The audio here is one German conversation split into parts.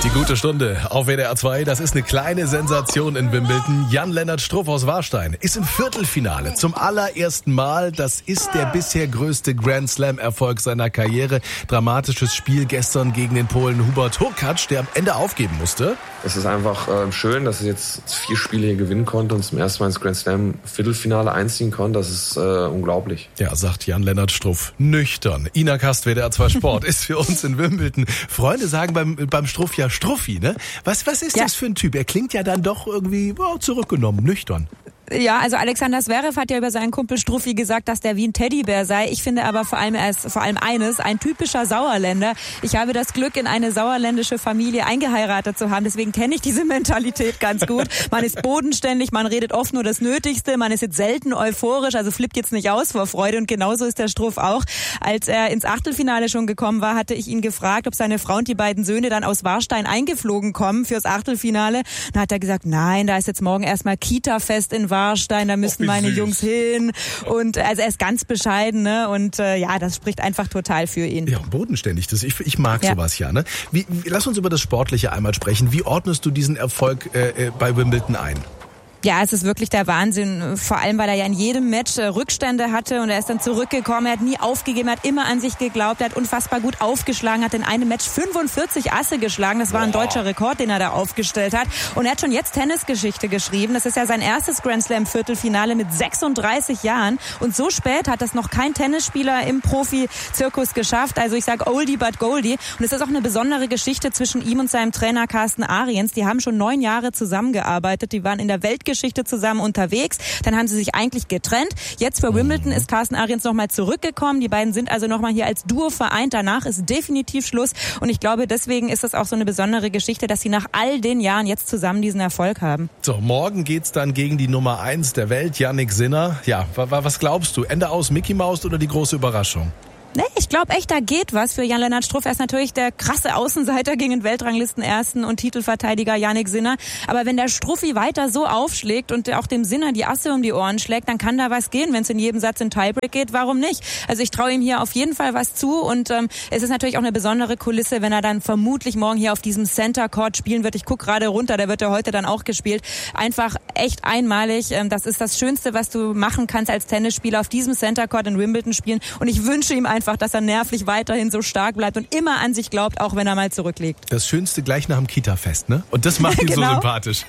Die gute Stunde auf WDR 2, das ist eine kleine Sensation in Wimbledon. Jan-Lennart Struff aus Warstein ist im Viertelfinale zum allerersten Mal. Das ist der bisher größte Grand-Slam-Erfolg seiner Karriere. Dramatisches Spiel gestern gegen den Polen Hubert Hurkacz, der am Ende aufgeben musste. Es ist einfach schön, dass er jetzt 4 Spiele hier gewinnen konnte und zum ersten Mal ins Grand-Slam-Viertelfinale einziehen konnte. Das ist unglaublich. Ja, sagt Jan-Lennart Struff. Nüchtern. Ina Kast, WDR 2 Sport, ist für uns in Wimbledon. Freunde sagen beim Struff ja Struffi, ne? Was ist das für ein Typ? Er klingt ja dann doch irgendwie zurückgenommen, nüchtern. Ja, also Alexander Zverev hat ja über seinen Kumpel Struffi gesagt, dass der wie ein Teddybär sei. Ich finde aber vor allem eines, ein typischer Sauerländer. Ich habe das Glück, in eine sauerländische Familie eingeheiratet zu haben. Deswegen kenne ich diese Mentalität ganz gut. Man ist bodenständig, man redet oft nur das Nötigste, man ist jetzt selten euphorisch, also flippt jetzt nicht aus vor Freude. Und genauso ist der Struff auch. Als er ins Achtelfinale schon gekommen war, hatte ich ihn gefragt, ob seine Frau und die beiden Söhne dann aus Warstein eingeflogen kommen fürs Achtelfinale. Dann hat er gesagt, nein, da ist jetzt morgen erstmal Kita-Fest in Warstein, da müssen meine Jungs hin. Und also er ist ganz bescheiden, ne? Und das spricht einfach total für ihn. Ja, bodenständig. Ich mag sowas ja. Ne? Lass uns über das Sportliche einmal sprechen. Wie ordnest du diesen Erfolg bei Wimbledon ein? Ja, es ist wirklich der Wahnsinn, vor allem, weil er ja in jedem Match Rückstände hatte und er ist dann zurückgekommen, er hat nie aufgegeben, er hat immer an sich geglaubt, er hat unfassbar gut aufgeschlagen, hat in einem Match 45 Asse geschlagen, das war ein deutscher Rekord, den er da aufgestellt hat und er hat schon jetzt Tennisgeschichte geschrieben, das ist ja sein erstes Grand Slam Viertelfinale mit 36 Jahren und so spät hat das noch kein Tennisspieler im Profi-Zirkus geschafft, also ich sage Oldie but Goldie und es ist auch eine besondere Geschichte zwischen ihm und seinem Trainer Carsten Ariens, die haben schon 9 Jahre zusammengearbeitet, die waren in der Weltgeschichte zusammen unterwegs. Dann haben sie sich eigentlich getrennt. Jetzt für Wimbledon ist Carsten Ariens nochmal zurückgekommen. Die beiden sind also nochmal hier als Duo vereint. Danach ist definitiv Schluss. Und ich glaube, deswegen ist das auch so eine besondere Geschichte, dass sie nach all den Jahren jetzt zusammen diesen Erfolg haben. So, morgen geht's dann gegen die Nummer 1 der Welt, Jannik Sinner. Ja, was glaubst du? Ende aus Mickey Mouse oder die große Überraschung? Nee, ich glaube echt, da geht was für Jan-Lennart Struff. Er ist natürlich der krasse Außenseiter gegen den Weltranglisten-Ersten und Titelverteidiger Jannik Sinner. Aber wenn der Struffi weiter so aufschlägt und auch dem Sinner die Asse um die Ohren schlägt, dann kann da was gehen. Wenn es in jedem Satz in Tiebreak geht, warum nicht? Also ich traue ihm hier auf jeden Fall was zu und es ist natürlich auch eine besondere Kulisse, wenn er dann vermutlich morgen hier auf diesem Center Court spielen wird. Ich gucke gerade runter, der wird ja heute dann auch gespielt. Einfach echt einmalig. Das ist das Schönste, was du machen kannst als Tennisspieler, auf diesem Center Court in Wimbledon spielen. Und ich wünsche ihm einfach, dass er nervlich weiterhin so stark bleibt und immer an sich glaubt, auch wenn er mal zurückliegt. Das Schönste gleich nach dem Kita-Fest, ne? Und das macht ihn so sympathisch.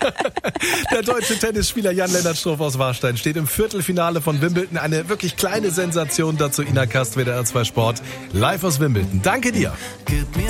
Der deutsche Tennisspieler Jan-Lennart Struff aus Warstein steht im Viertelfinale von Wimbledon. Eine wirklich kleine Sensation dazu. Ina Kast, WDR 2 Sport, live aus Wimbledon. Danke dir.